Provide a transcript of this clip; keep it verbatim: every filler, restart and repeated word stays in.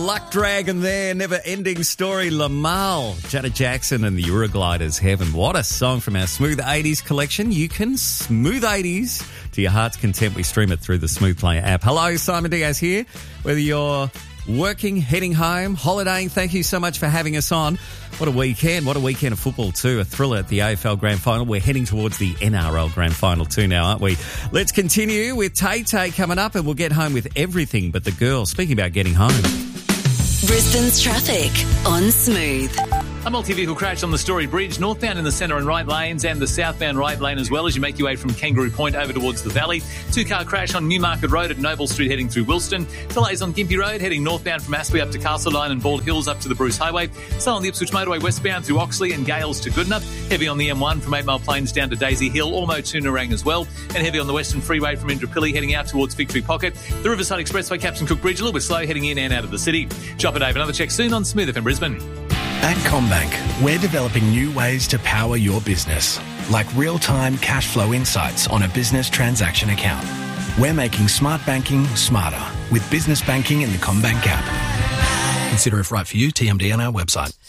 Luck Dragon there, never-ending story, Lamal, Janet Jackson and the Eurogliders, Heaven. What a song from our Smooth eighties collection. You can smooth eighties to your heart's content. We stream it through the Smooth Player app. Hello, Simon Diaz here. Whether you're working, heading home, holidaying, thank you so much for having us on. What a weekend. What a weekend of football too. A thriller at the A F L Grand Final. We're heading towards the N R L Grand Final too now, aren't we? Let's continue with Tay Tay coming up and we'll get home with everything but the girls. Speaking about getting home. Brisbane's traffic on Smooth. A multi-vehicle crash on the Story Bridge, northbound in the centre and right lanes and the southbound right lane as well as you make your way from Kangaroo Point over towards the valley. Two-car crash on Newmarket Road at Noble Street heading through Wilston. Delays on Gympie Road heading northbound from Aspey up to Castle Line and Bald Hills up to the Bruce Highway. Still on the Ipswich Motorway westbound through Oxley and Gales to Goodenough. Heavy on the M one from Eight Mile Plains down to Daisy Hill, Ormo to Narang as well. And heavy on the Western Freeway from Indooroopilly heading out towards Victory Pocket. The Riverside Expressway, Captain Cook Bridge, a little bit slow heading in and out of the city. Chopper Dave, another check soon on Smooth F M Brisbane. At CommBank, we're developing new ways to power your business, like real-time cash flow insights on a business transaction account. We're making smart banking smarter with business banking in the CommBank app. Consider if right for you, T M D on our website.